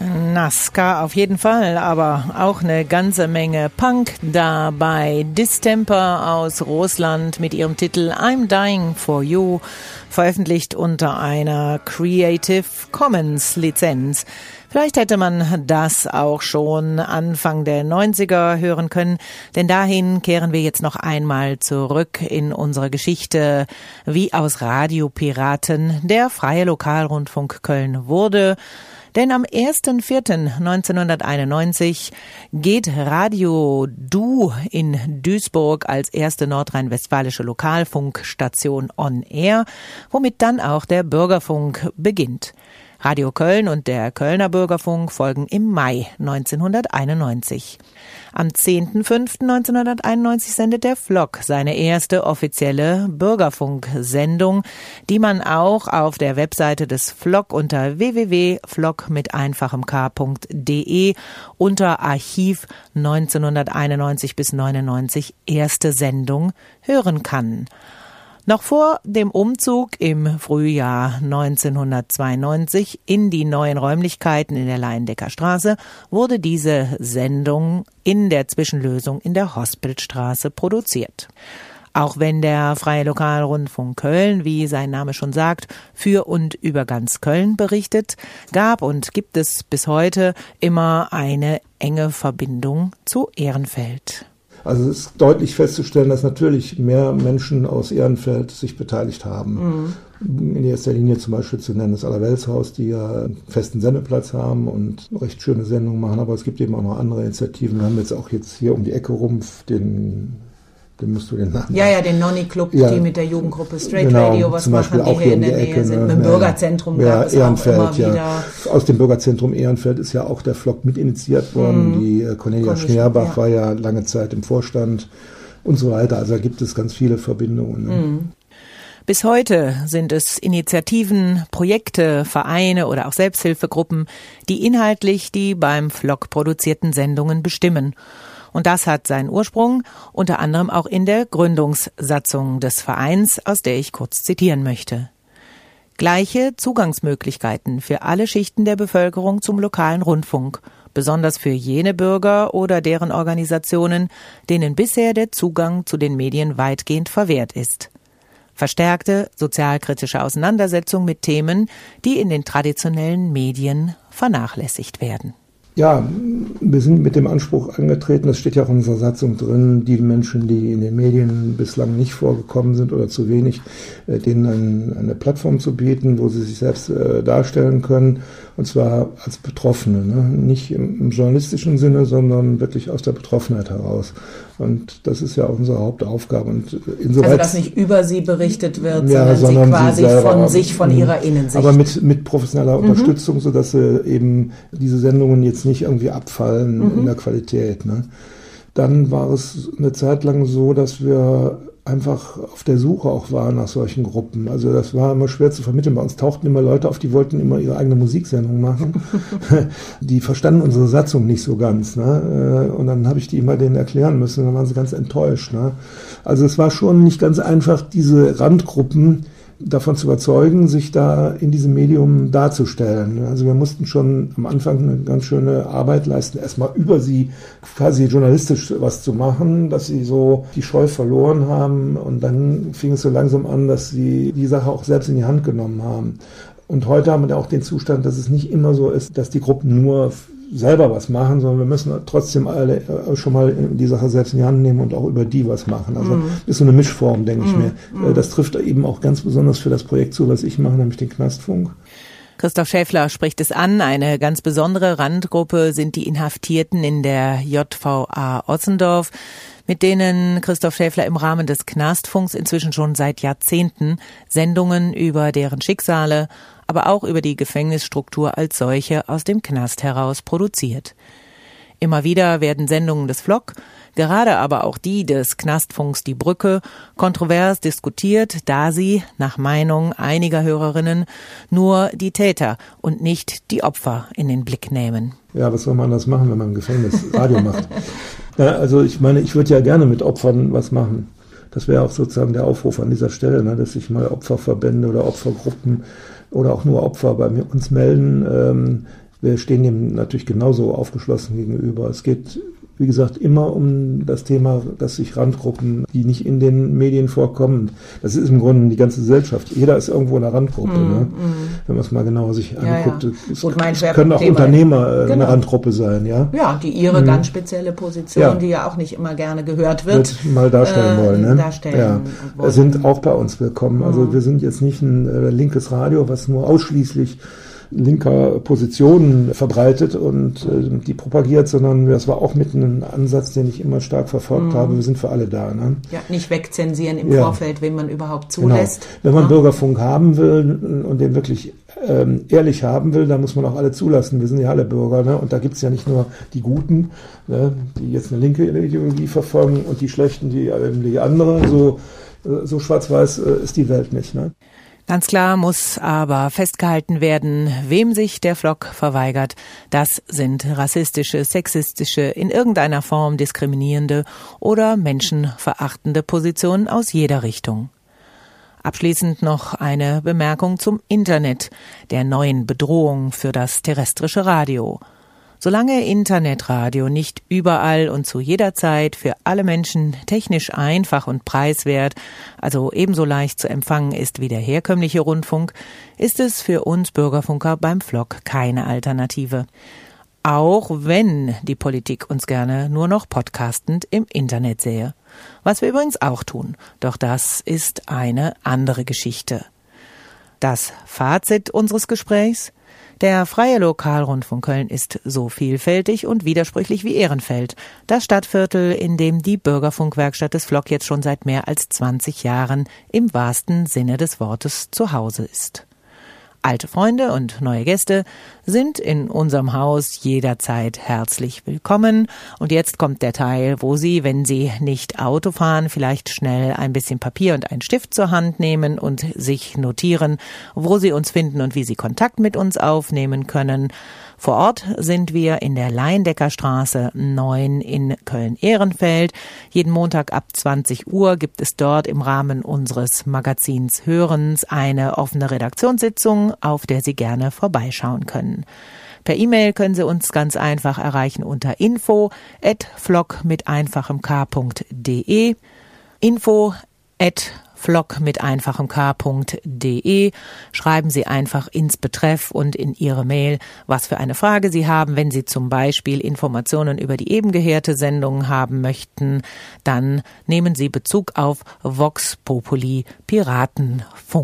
Ska auf jeden Fall, aber auch eine ganze Menge Punk dabei. Distemper aus Russland mit ihrem Titel I'm Dying for You, veröffentlicht unter einer Creative Commons Lizenz. Vielleicht hätte man das auch schon Anfang der 90er hören können, denn dahin kehren wir jetzt noch einmal zurück in unsere Geschichte, wie aus Radiopiraten der Freie Lokalrundfunk Köln wurde. Denn am 1.4.1991 geht Radio Du in Duisburg als erste nordrhein-westfälische Lokalfunkstation on air, womit dann auch der Bürgerfunk beginnt. Radio Köln und der Kölner Bürgerfunk folgen im Mai 1991. Am 10.05.1991 sendet der Flock seine erste offizielle Bürgerfunksendung, die man auch auf der Webseite des Flock unter www.flock.de unter Archiv 1991 bis 99 erste Sendung hören kann. Noch vor dem Umzug im Frühjahr 1992 in die neuen Räumlichkeiten in der Leyendecker Straße wurde diese Sendung in der Zwischenlösung in der Hospitstraße produziert. Auch wenn der Freie Lokalrundfunk Köln, wie sein Name schon sagt, für und über ganz Köln berichtet, gab und gibt es bis heute immer eine enge Verbindung zu Ehrenfeld. Also es ist deutlich festzustellen, dass natürlich mehr Menschen aus Ehrenfeld sich beteiligt haben. Mhm. In erster Linie zum Beispiel zu nennen das Allerweltshaus, die ja einen festen Sendeplatz haben und recht schöne Sendungen machen. Aber es gibt eben auch noch andere Initiativen. Wir haben jetzt auch hier um die Ecke rum den musst du den Namen. Ja, den Nonny-Club, ja, die mit der Jugendgruppe Straight genau, Radio was machen, die hier in der Nähe sind. Mit dem Bürgerzentrum gab es Ehrenfeld, auch immer wieder. Aus dem Bürgerzentrum Ehrenfeld ist ja auch der Flock mit initiiert worden. Die Cornelia Schmerbach war ja lange Zeit im Vorstand und so weiter. Also da gibt es ganz viele Verbindungen. Ne? Bis heute sind es Initiativen, Projekte, Vereine oder auch Selbsthilfegruppen, die inhaltlich die beim Flock produzierten Sendungen bestimmen. Und das hat seinen Ursprung unter anderem auch in der Gründungssatzung des Vereins, aus der ich kurz zitieren möchte. Gleiche Zugangsmöglichkeiten für alle Schichten der Bevölkerung zum lokalen Rundfunk, besonders für jene Bürger oder deren Organisationen, denen bisher der Zugang zu den Medien weitgehend verwehrt ist. Verstärkte sozialkritische Auseinandersetzung mit Themen, die in den traditionellen Medien vernachlässigt werden. Ja, wir sind mit dem Anspruch angetreten, das steht ja auch in unserer Satzung drin, die Menschen, die in den Medien bislang nicht vorgekommen sind oder zu wenig, denen eine Plattform zu bieten, wo sie sich selbst darstellen können, und zwar als Betroffene, ne? Nicht im journalistischen Sinne, sondern wirklich aus der Betroffenheit heraus. Und das ist ja auch unsere Hauptaufgabe. Und insoweit, also, dass nicht über sie berichtet wird, sondern sie quasi von sich, von ihrer Innensicht. Aber mit professioneller Unterstützung, sodass sie eben diese Sendungen jetzt nicht irgendwie abfallen in der Qualität. Ne? Dann war es eine Zeit lang so, dass wir einfach auf der Suche auch waren nach solchen Gruppen. Also das war immer schwer zu vermitteln. Bei uns tauchten immer Leute auf, die wollten immer ihre eigene Musiksendung machen. Die verstanden unsere Satzung nicht so ganz. Ne? Und dann habe ich die immer denen erklären müssen. Dann waren sie ganz enttäuscht. Ne? Also es war schon nicht ganz einfach, diese Randgruppen davon zu überzeugen, sich da in diesem Medium darzustellen. Also wir mussten schon am Anfang eine ganz schöne Arbeit leisten, erstmal über sie quasi journalistisch was zu machen, dass sie so die Scheu verloren haben, und dann fing es so langsam an, dass sie die Sache auch selbst in die Hand genommen haben. Und heute haben wir auch den Zustand, dass es nicht immer so ist, dass die Gruppen nur selber was machen, sondern wir müssen trotzdem alle schon mal die Sache selbst in die Hand nehmen und auch über die was machen. Also ist so eine Mischform, denke ich mir. Das trifft eben auch ganz besonders für das Projekt zu, was ich mache, nämlich den Knastfunk. Christoph Schäffler spricht es an. Eine ganz besondere Randgruppe sind die Inhaftierten in der JVA Otzendorf, mit denen Christoph Schäffler im Rahmen des Knastfunks inzwischen schon seit Jahrzehnten Sendungen über deren Schicksale, aber auch über die Gefängnisstruktur als solche aus dem Knast heraus produziert. Immer wieder werden Sendungen des Flock, gerade aber auch die des Knastfunks Die Brücke, kontrovers diskutiert, da sie, nach Meinung einiger Hörerinnen, nur die Täter und nicht die Opfer in den Blick nehmen. Ja, was soll man anders machen, wenn man im Gefängnis Radio macht? Ja, also ich meine, ich würde ja gerne mit Opfern was machen. Das wäre auch sozusagen der Aufruf an dieser Stelle, ne, dass sich mal Opferverbände oder Opfergruppen oder auch nur Opfer bei uns melden. Wir stehen dem natürlich genauso aufgeschlossen gegenüber. Es geht, wie gesagt, immer um das Thema, dass sich Randgruppen, die nicht in den Medien vorkommen, das ist im Grunde die ganze Gesellschaft. Jeder ist irgendwo eine Randgruppe, ne? Wenn man es mal genauer sich anguckt. Es können auch Unternehmer eine Randgruppe sein, ja? Ja, die ihre ganz spezielle Position, die ja auch nicht immer gerne gehört wird, mal darstellen wollen. Ne? Darstellen wollen. Sind auch bei uns willkommen. Also wir sind jetzt nicht ein linkes Radio, was nur ausschließlich linker Positionen verbreitet und die propagiert, sondern das war auch mit einem Ansatz, den ich immer stark verfolgt habe. Wir sind für alle da. Ne? Ja, nicht wegzensieren im Vorfeld, wen man überhaupt zulässt. Genau. Wenn man Bürgerfunk haben will und den wirklich ehrlich haben will, dann muss man auch alle zulassen. Wir sind ja alle Bürger, ne? Und da gibt's ja nicht nur die Guten, ne? Die jetzt eine linke Ideologie verfolgen und die Schlechten, die andere. So schwarz-weiß ist die Welt nicht. Ne? Ganz klar muss aber festgehalten werden, wem sich der Flock verweigert, das sind rassistische, sexistische, in irgendeiner Form diskriminierende oder menschenverachtende Positionen aus jeder Richtung. Abschließend noch eine Bemerkung zum Internet, der neuen Bedrohung für das terrestrische Radio. Solange Internetradio nicht überall und zu jeder Zeit für alle Menschen technisch einfach und preiswert, also ebenso leicht zu empfangen ist wie der herkömmliche Rundfunk, ist es für uns Bürgerfunker beim Flock keine Alternative. Auch wenn die Politik uns gerne nur noch podcastend im Internet sähe. Was wir übrigens auch tun, doch das ist eine andere Geschichte. Das Fazit unseres Gesprächs: Der Freie Lokalrundfunk Köln ist so vielfältig und widersprüchlich wie Ehrenfeld, das Stadtviertel, in dem die Bürgerfunkwerkstatt des Flock jetzt schon seit mehr als 20 Jahren im wahrsten Sinne des Wortes zu Hause ist. Alte Freunde und neue Gäste sind in unserem Haus jederzeit herzlich willkommen. Und jetzt kommt der Teil, wo Sie, wenn Sie nicht Auto fahren, vielleicht schnell ein bisschen Papier und einen Stift zur Hand nehmen und sich notieren, wo Sie uns finden und wie Sie Kontakt mit uns aufnehmen können. Vor Ort sind wir in der Leindeckerstraße 9 in Köln-Ehrenfeld. Jeden Montag ab 20 Uhr gibt es dort im Rahmen unseres Magazins Hörens eine offene Redaktionssitzung, auf der Sie gerne vorbeischauen können. Per E-Mail können Sie uns ganz einfach erreichen unter info@flock-mit-einfachem-k.de, info@flock-mit-einfachem-k.de. Schreiben Sie einfach ins Betreff und in Ihre Mail, was für eine Frage Sie haben. Wenn Sie zum Beispiel Informationen über die eben gehörte Sendung haben möchten, dann nehmen Sie Bezug auf Vox Populi Piratenfunk.